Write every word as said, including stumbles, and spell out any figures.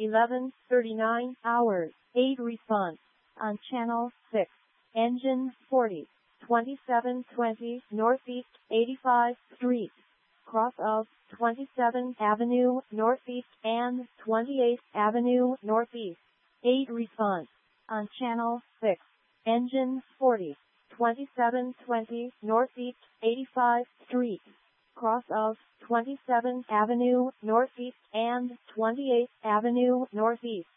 eleven thirty-nine hours, eight response. On channel six, engine forty, twenty-seven twenty Northeast eighty-five Street, cross of twenty-seventh Avenue Northeast and twenty-eighth Avenue Northeast, eight response. On channel six, engine forty, twenty-seven twenty Northeast eighty-five Street, cross of twenty-seventh Avenue Northeast and twenty-eighth Avenue Northeast,